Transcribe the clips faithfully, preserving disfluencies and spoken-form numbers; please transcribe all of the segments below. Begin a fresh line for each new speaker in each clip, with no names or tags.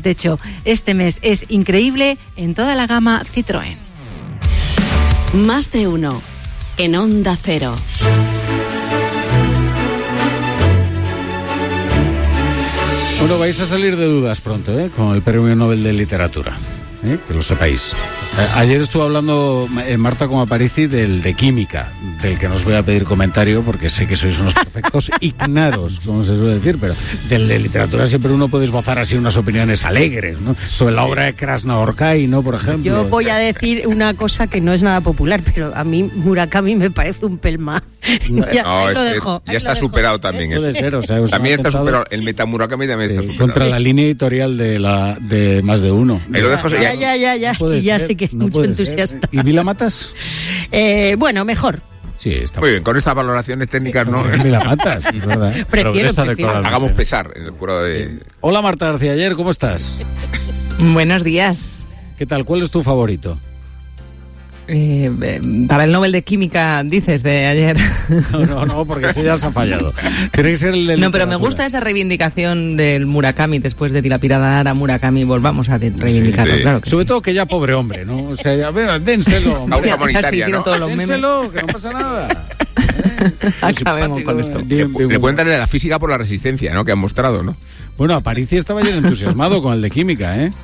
techo. Este mes es increíble en toda la gama Citroën.
Más de uno en Onda Cero.
Bueno, vais a salir de dudas pronto, ¿eh? Con el Premio Nobel de Literatura, ¿eh? Que lo sepáis. Eh, ayer estuve hablando, eh, Marta como Aparici, del de química, del que nos voy a pedir comentario, porque sé que sois unos perfectos ignaros, como se suele decir, pero del de literatura siempre uno puede esbozar así unas opiniones alegres, ¿no? Sobre la obra de Krasnaorkai, ¿no? Por ejemplo.
Yo voy a decir una cosa que no es nada popular, pero a mí Murakami me parece un pelma.
No,
ya,
no,
ahí lo
es,
dejo,
ya está superado también eso.
Puede ser, o sea, os
también
ha
está
contado,
superado. El Metamurakami también está
eh,
superado.
contra la línea editorial de la de Más de Uno.
Ahí lo dejo,
ya, ya, ya, ya,
No
sí, ya
ser,
sé que es
no
mucho entusiasta.
Ser. ¿Y Vila Matas?
Eh, bueno, mejor.
Sí, está
muy bien. Con estas valoraciones técnicas sí, no.
Vila Matas, es verdad.
Prefiero, prefiero.
Hagamos pesar en el jurado de.
Hola Marta García Aller, ¿cómo estás?
Buenos días.
¿Qué tal? ¿Cuál es tu favorito?
Eh, eh, para el Nobel de Química, dices, de ayer.
No, no, no, porque ese ya se ha fallado. Tiene que ser el de
No, pero me gusta esa reivindicación del Murakami, después de dilapidar a Murakami, volvamos a reivindicarlo, sí, sí. Claro que
Sobre
sí.
todo que ya pobre hombre, ¿no? O sea, a ver, dénselo.
Causa
Ya,
humanitaria,
sí,
¿no?
todos los memes.
Dénselo, que no pasa nada. ¿Eh?
Acabemos con esto.
Bien, bien,
Le pueden darle la física por la resistencia, ¿no? Que han mostrado, ¿no?
Bueno, Aparici estaba ayer entusiasmado con el de química, ¿eh?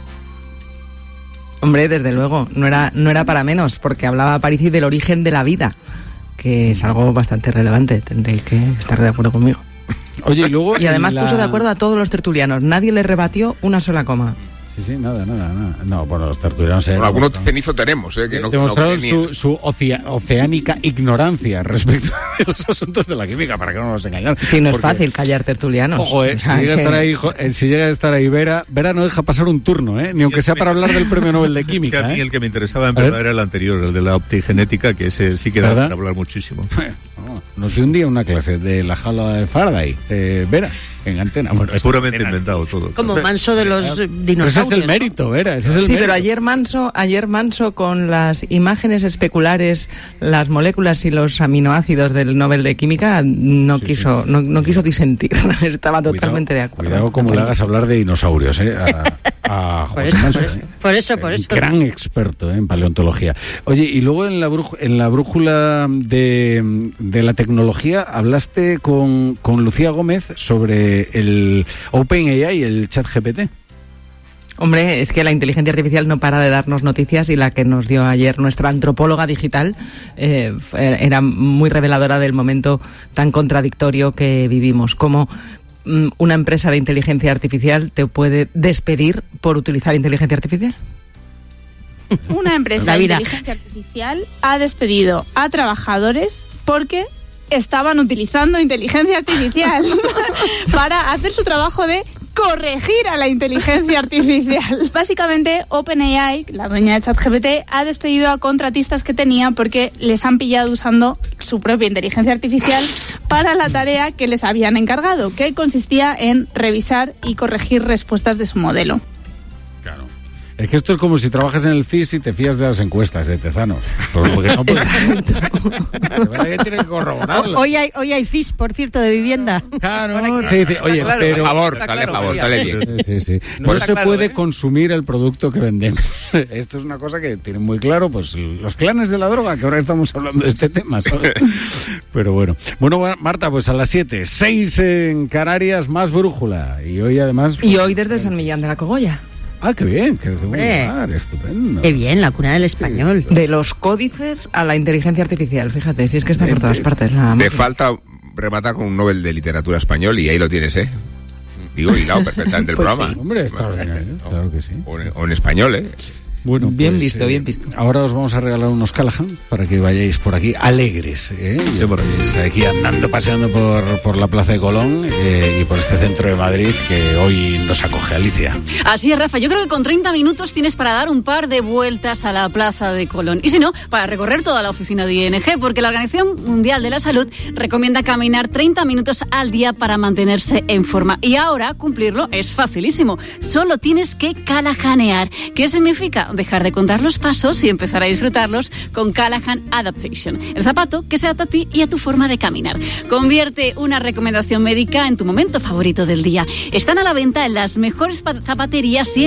Hombre, desde luego, no era, no era para menos, porque hablaba Aparici del origen de la vida, que es algo bastante relevante, tendréis que estar de acuerdo conmigo.
Oye, y luego...
Y además
la...
puso de acuerdo a todos los tertulianos, nadie le rebatió una sola coma.
Sí, sí, nada, nada, nada. No, bueno, los tertulianos...
Bueno, algunos cenizo tenemos, ¿eh? Que no,
demostraron
no
su, su ocia, oceánica ignorancia respecto de los asuntos de la química, para que no nos engañen.
Sí, no es
Porque,
fácil callar tertulianos.
Ojo, eh,
O sea,
si, llega
que...
a estar ahí, jo, eh, si llega a estar ahí Vera, Vera no deja pasar un turno, ¿eh? Ni aunque sea para hablar del Premio Nobel de Química.
A mí
¿eh?
el que me interesaba en verdad era el anterior, el de la optigenética, que ese sí que da para hablar muchísimo.
No, nos dio un día una clase de la jaula de Faraday, eh, Vera, en antena. Bueno,
es puramente inventado todo.
Como Manso de los dinosaurios.
Ese es el mérito, Vera, ese es el
Sí,
mérito.
pero ayer Manso, ayer Manso con las imágenes especulares, las moléculas y los aminoácidos del Nobel de Química no sí, quiso, sí. No, no quiso disentir. Estaba
cuidado,
totalmente de acuerdo.
Cuidado como le hagas hablar de dinosaurios, ¿eh? A, a Juan
por, eso,
Manso,
por, eso,
¿eh?
por eso, por eso.
Un gran experto, ¿eh? En paleontología. Oye, y luego en la, bruj, en la brújula de, de la tecnología hablaste con, con Lucía Gómez sobre el OpenAI, el ChatGPT.
Hombre, es que la inteligencia artificial no para de darnos noticias y la que nos dio ayer nuestra antropóloga digital eh, era muy reveladora del momento tan contradictorio que vivimos. Como mm, una empresa de inteligencia artificial te puede despedir por utilizar inteligencia artificial.
Una empresa de inteligencia artificial ha despedido a trabajadores porque estaban utilizando inteligencia artificial para hacer su trabajo de corregir a la inteligencia artificial. Básicamente, OpenAI, la dueña de ChatGPT, ha despedido a contratistas que tenía porque les han pillado usando su propia inteligencia artificial para la tarea que les habían encargado, que consistía en revisar y corregir respuestas de su modelo.
Claro. Es que esto es como si trabajas en el C I S y te fías de las encuestas de Tezanos. Porque no puedes... De verdad que tienes que corroborarlo.
Hoy hay, hoy hay C I S, por cierto, de vivienda.
Claro, sí, sí. Oye,
claro,
pero...
Por favor,
sale
a favor, sale bien.
Sí, sí.
No
Por eso
claro,
se puede
¿eh?
consumir el producto que vendemos. Esto es una cosa que tienen muy claro, pues, los clanes de la droga, que ahora estamos hablando de este tema, ¿sabes? Pero bueno. Bueno, Marta, pues a las siete, seis en Canarias, más brújula. Y hoy además...
Y hoy desde San Millán de la Cogolla.
Ah, qué bien, qué buen lugar, estupendo.
Qué bien, la cuna del español.
Sí. De los códices a la inteligencia artificial, fíjate, si es que está por todas partes. La
Te falta rematar con un Nobel de Literatura Español y ahí lo tienes, ¿eh? Digo, hilado perfectamente el
pues
programa.
Sí. Hombre, extraordinario, ¿no? Claro que sí.
O en, o en español, ¿eh?
Bueno,
bien
pues,
visto,
eh,
bien visto.
Ahora os vamos a regalar unos Callahan para que vayáis por aquí alegres, ¿eh? Y vayáis aquí andando, paseando por, por la Plaza de Colón eh, y por este centro de Madrid que hoy nos acoge. Alicia.
Así es, Rafa. Yo creo que con treinta minutos tienes para dar un par de vueltas a la Plaza de Colón. Y si no, para recorrer toda la oficina de I N G, porque la Organización Mundial de la Salud recomienda caminar treinta minutos al día para mantenerse en forma. Y ahora cumplirlo es facilísimo. Solo tienes que callahanear. ¿Qué significa? Dejar de contar los pasos y empezar a disfrutarlos con Callahan Adaptation, el zapato que se adapta a ti y a tu forma de caminar. Convierte una recomendación médica en tu momento favorito del día. Están a la venta en las mejores zapaterías y